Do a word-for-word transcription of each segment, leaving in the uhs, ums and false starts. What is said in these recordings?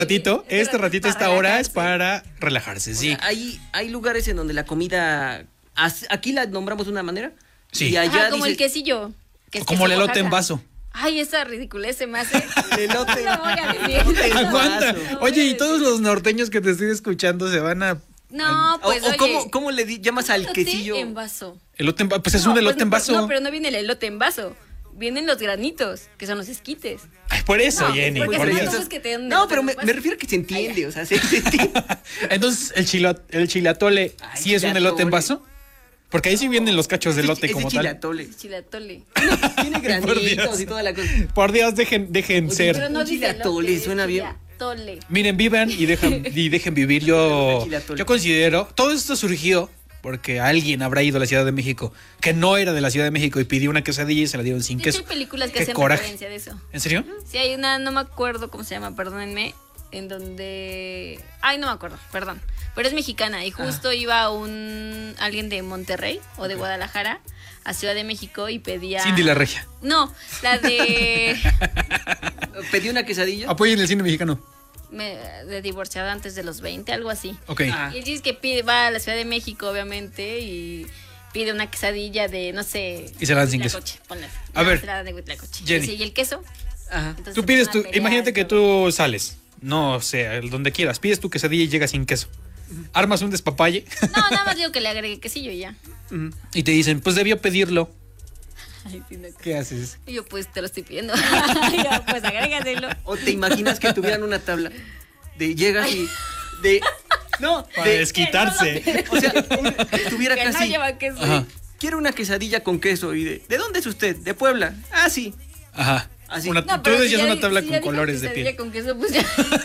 ratito, este, este ratito, esta hora es para relajarse, sí. O sea, hay, hay lugares en donde la comida, aquí la nombramos de una manera. Sí. Y allá Ajá, como dices, el quesillo. Que es como el queso elote en Oaxaca. vaso. Ay, esa ridiculez se me hace. el elote. No voy a decir. Aguanta. vaso. Oye, y todos los norteños que te estoy escuchando se van a... No, pues o, o oye. ¿cómo, ¿Cómo le di- llamas al elote quesillo? en vaso. Elote en vaso. Pues es No, un elote pues, en vaso. No, pero no viene el elote en vaso. Vienen los granitos, que son los esquites. Ay, por eso, No, Jenny, porque por son Dios. antojos que te dan un No, elote pero en me, vaso. me refiero a que se entiende, o sea, se, se entiende. Entonces, ¿el, chilo, el chilatole Ay, sí es un elote en chilatole. vaso? Porque ahí sí vienen los cachos de elote Ese como tal. chilatole. Chilatole. Tiene Por Dios. granitos y toda la cosa. Por Dios, dejen, dejen Oye, ser. Pero no Un dice chilatole, elote, suena bien. Chilatole. Miren, vivan y dejen, y dejen vivir. Yo, Chilatole. yo considero, todo esto surgió porque alguien habrá ido a la Ciudad de México que no era de la Ciudad de México y pidió una quesadilla y se la dieron sin De hecho, queso. hay películas que Qué hacen coraje. referencia de eso. ¿En serio? Sí, hay una, no me acuerdo cómo se llama, perdónenme, en donde... Ay, no me acuerdo, perdón. Pero es mexicana y justo Ah. iba un alguien de Monterrey o de Guadalajara a Ciudad de México y pedía... Cindy la Regia. No, la de... Pedí una quesadilla. Apoyen el cine mexicano. me- de divorciada antes de los veinte, algo así. Ok. Ah. Y él dice que pide, va a la Ciudad de México, obviamente, y pide una quesadilla de, no sé... Y se la dan sin huitlacoche, ponle. A No, ver, se la dan de huitlacoche. Jenny. Y sí, ¿y el queso? Ajá. Entonces Tú se pides empiezan tu... a pelear Imagínate y que todo. tú sales. No sé, el donde quieras. Pides tu quesadilla y llega sin queso. Armas un despapalle No, nada más digo que le agregue quesillo y ya. Ujú. y te dicen, pues debió pedirlo. Ay, sí, no. ¿Qué haces? Y yo, pues, te lo estoy pidiendo. Yo, pues, agrégaselo. O te imaginas que tuvieran una tabla de llegas y de no, Para de, desquitarse. o sea, un- estuviera Que no casi lleva queso. Ajá. quiero una quesadilla con queso y de ¿de dónde es usted? De Puebla. Ah, sí. Ajá. Así. Una- No, tú pero si decías ya una di- tabla si con ya dijo colores de quesadilla piel. con queso, pues ya.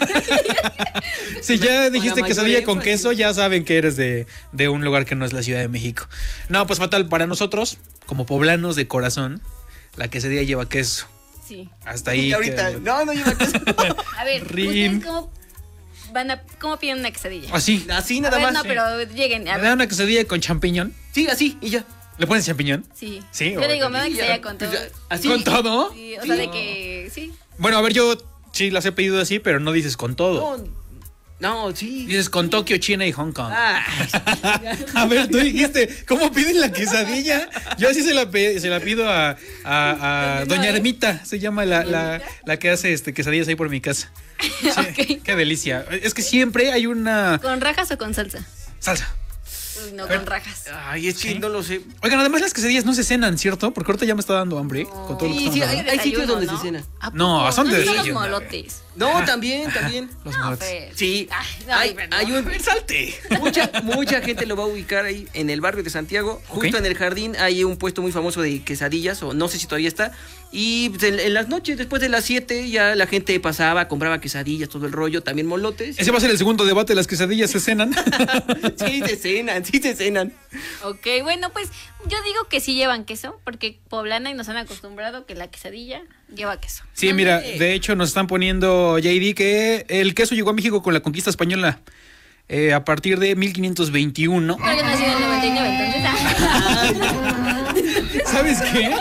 Si ya dijiste mayor quesadilla con énfasis. queso, ya saben que eres de, de un lugar que no es la Ciudad de México. No, pues fatal, para nosotros, como poblanos de corazón, la quesadilla lleva queso. Sí. Hasta ahí. Y ahorita, que- no, no lleva queso. A ver, Rin. ¿ustedes cómo van a, cómo piden una quesadilla? Así. Así A nada ver, más. no, pero lleguen. A ¿Me ver, da una quesadilla con champiñón? Sí, así y ya. ¿Le pones champiñón? sí. Sí, Yo o- le digo, me da una Sí, quesadilla ya. con Pues todo. ya, así. ¿Con todo? Sí, o sea, de que, sí. Bueno, a ver, yo sí las he pedido así, pero no dices con todo. No, no, sí. Dices con Tokio, China y Hong Kong. Ah, A ver, tú dijiste, ¿cómo piden la quesadilla? Yo así se la, pe- se la pido a, a- a Doña Ermita, se llama la, la, la que hace este quesadillas ahí por mi casa. Sí, Ok. Qué delicia. Es que siempre hay una ¿Con rajas o con salsa? salsa. Uy, no, Pero- con rajas. ay, es que Sí. no lo sé. Oigan, además las quesadillas no se cenan, ¿cierto? Porque ahorita ya me está dando hambre ¿eh? con todo lo que Sí, estamos sí, hablando. hay- hay sitios Desayuno, donde ¿no? se cena. ¿A No, poco? son de ¿No los desayuno. molotes? No, también, también. Los No, molotes. Fer. Sí, Ay, no, hay, Fer, no. hay un salte. Mucha, mucha gente lo va a ubicar ahí en el barrio de Santiago. Justo Ok. en el jardín hay un puesto muy famoso de quesadillas, o no sé si todavía está. Y pues, en, en las noches, después de las siete, ya la gente pasaba, compraba quesadillas, todo el rollo, también molotes. Ese va a ser el segundo debate, ¿las quesadillas se cenan? Sí, se cenan, sí se cenan. Ok, bueno, pues yo digo que sí llevan queso, porque poblana y nos han acostumbrado que la quesadilla lleva queso. Sí, mira, de hecho nos están poniendo J D que el queso llegó a México con la conquista española eh, a partir de mil quinientos veintiuno. Pero yo nací en el noventa y nueve, entonces. ¿Sabes qué?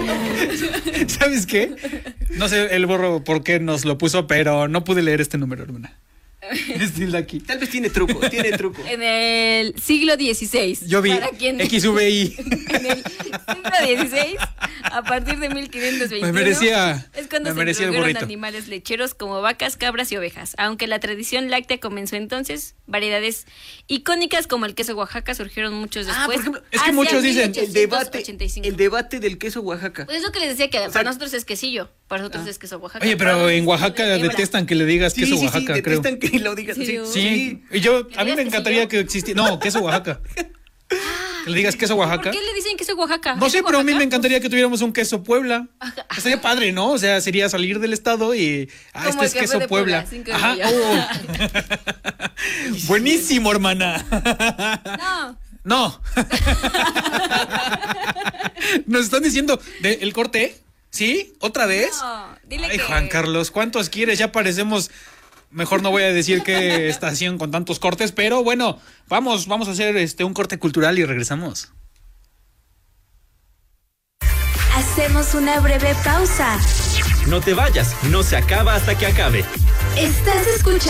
¿Sabes qué? No sé el borro por qué nos lo puso, pero no pude leer este número, hermana. Es tilde aquí. Tal vez tiene truco, tiene truco. En el siglo dieciséis. Yo vi ¿Para quién? X V I. En el siglo dieciséis, a partir de mil quinientos veintiuno, Me merecía- es cuando me se merecía el introdujeron burrito. animales lecheros como vacas, cabras y ovejas. Aunque la tradición láctea comenzó entonces, variedades icónicas como el queso Oaxaca surgieron muchos Ah, después. por ejemplo, es que hacia muchos dicen, El debate, mil ochocientos ochenta y cinco. el debate del queso Oaxaca. Pues es lo que les decía, que sea, para nosotros es quesillo, para nosotros es queso Oaxaca. Oye, pero Para en nosotros Oaxaca es hebra. detestan que le digas Sí, queso sí, Oaxaca, sí, creo. detestan que lo digas. Sí, Sí, Sí, y yo, ¿Que a mí le me digas encantaría quesillo? que existiera. No, queso Oaxaca. Que le digas queso Oaxaca. ¿Por qué le dicen queso Oaxaca? No ¿Es sé, de pero a mí me Oaxaca? encantaría que tuviéramos un queso Puebla. Ajá. Estaría padre, ¿no? O sea, sería salir del estado y. Ah, Como este el es café queso de Puebla. Puebla, cinco de Ajá. mayo. Oh. Buenísimo, hermana. No. No. Nos están diciendo de- el corte. ¿Sí? ¿Otra vez? No, dile Ay, que... Juan Carlos, ¿cuántos quieres? Ya parecemos. Mejor no voy a decir qué estación con tantos cortes, pero bueno, vamos, vamos a hacer este un corte cultural y regresamos. Hacemos una breve pausa. No te vayas, no se acaba hasta que acabe. Estás escuchando